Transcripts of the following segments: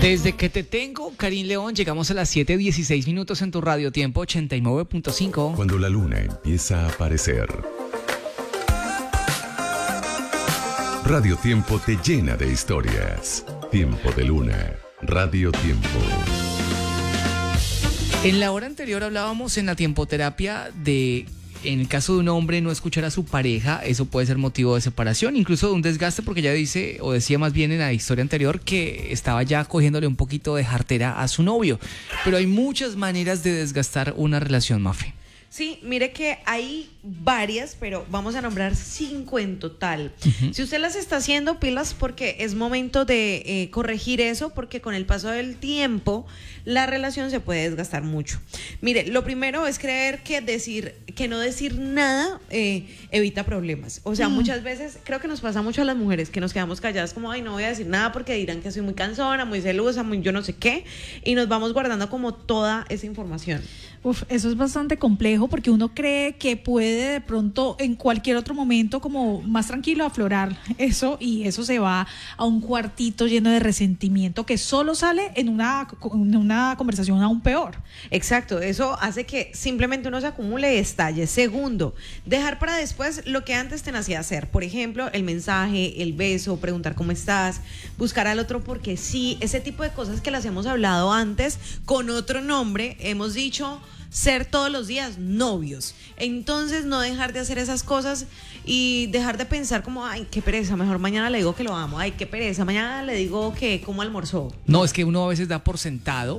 Desde que te tengo, Karim León, llegamos a las 7:16 en tu radio tiempo 89.5. Cuando la luna empieza a aparecer, Radio Tiempo te llena de historias. Tiempo de Luna, Radio Tiempo. En la hora anterior hablábamos en la tiempoterapia de, en el caso de un hombre no escuchar a su pareja, eso puede ser motivo de separación, incluso de un desgaste, porque ya dice, o decía más bien en la historia anterior, que estaba ya cogiéndole un poquito de jartera a su novio. Pero hay muchas maneras de desgastar una relación, Mafe. Sí, mire que hay varias, pero vamos a nombrar 5 en total. Si usted las está haciendo, pilas, porque es momento de corregir eso, porque con el paso del tiempo la relación se puede desgastar mucho. Mire, lo primero es creer que no decir nada evita problemas. O sea, muchas veces creo que nos pasa mucho a las mujeres que nos quedamos calladas como, ay, no voy a decir nada porque dirán que soy muy cansona, muy celosa, muy yo no sé qué, y nos vamos guardando como toda esa información. Eso es bastante complejo porque uno cree que puede de pronto en cualquier otro momento como más tranquilo aflorar eso, y eso se va a un cuartito lleno de resentimiento que solo sale en una conversación aún peor. Exacto, eso hace que simplemente uno se acumule y estalle. Segundo, dejar para después lo que antes te nacía hacer. Por ejemplo, el mensaje, el beso, preguntar cómo estás, buscar al otro porque sí, ese tipo de cosas que las hemos hablado antes con otro nombre, hemos dicho ser todos los días novios. Entonces no dejar de hacer esas cosas y dejar de pensar como, ay, qué pereza, mejor mañana le digo que lo amo, ay, qué pereza, mañana le digo que cómo almorzó. No, es que uno a veces da por sentado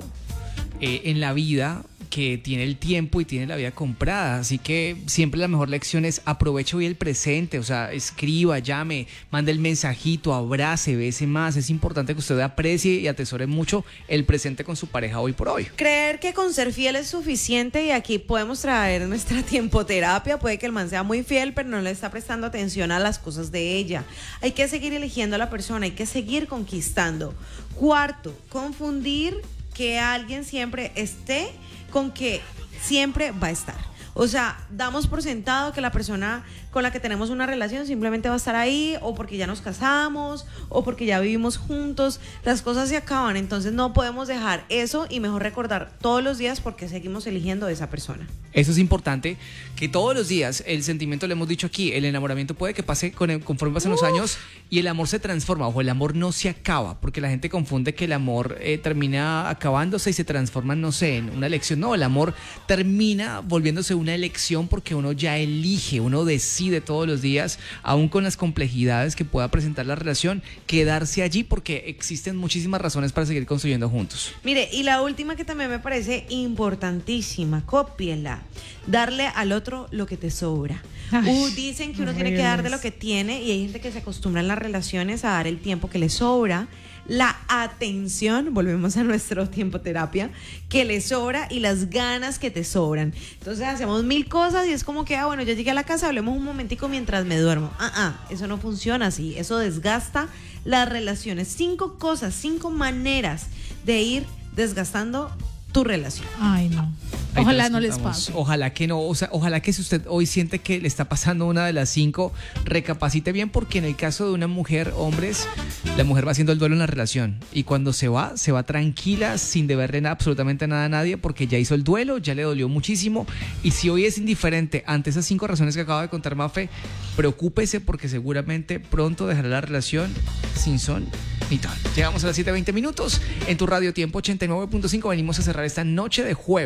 en la vida que tiene el tiempo y tiene la vida comprada, así que siempre la mejor lección es aproveche hoy el presente, o sea, escriba, llame, mande el mensajito, abrace, bese más. Es importante que usted aprecie y atesore mucho el presente con su pareja hoy por hoy. Creer que con ser fiel es suficiente, y aquí podemos traer nuestra tiempoterapia. Puede que el man sea muy fiel, pero no le está prestando atención a las cosas de ella. Hay que seguir eligiendo a la persona, hay que seguir conquistando. Cuarto, confundir que alguien siempre esté con que siempre va a estar. O sea, damos por sentado que la persona con la que tenemos una relación simplemente va a estar ahí, o porque ya nos casamos, o porque ya vivimos juntos. Las cosas se acaban, entonces no podemos dejar eso, y mejor recordar todos los días por qué seguimos eligiendo a esa persona. Eso es importante, que todos los días el sentimiento, le hemos dicho aquí, el enamoramiento puede que pase conforme pasan los años y el amor se transforma. Ojo, el amor no se acaba, porque la gente confunde que el amor termina acabándose y se transforma, no sé, en una elección. No, el amor termina volviéndose una elección porque uno ya elige, uno decide todos los días, aún con las complejidades que pueda presentar la relación, quedarse allí, porque existen muchísimas razones para seguir construyendo juntos. Mire, y la última que también me parece importantísima, cópiela: darle al otro lo que te sobra. Dicen que uno tiene que dar de lo que tiene, y hay gente que se acostumbra en las relaciones a dar el tiempo que le sobra, la atención, volvemos a nuestro tiempo terapia, que le sobra, y las ganas que te sobran. Entonces hacemos 1000 cosas y es como que, bueno, ya llegué a la casa, hablemos un momentico mientras me duermo. Eso no funciona así, eso desgasta las relaciones. 5 cosas, 5 maneras de ir desgastando tu relación. Ay, no. Ojalá no les pase. Ojalá que no, o sea, ojalá que si usted hoy siente que le está pasando una de las 5, recapacite bien, porque en el caso de una mujer, hombres, la mujer va haciendo el duelo en la relación, y cuando se va tranquila, sin deberle absolutamente nada a nadie, porque ya hizo el duelo, ya le dolió muchísimo. Y si hoy es indiferente ante esas 5 razones que acaba de contar Mafe, preocúpese, porque seguramente pronto dejará la relación sin son ni ton. Llegamos a las 7:20 en tu radio tiempo 89.5. Venimos a cerrar esta noche de jueves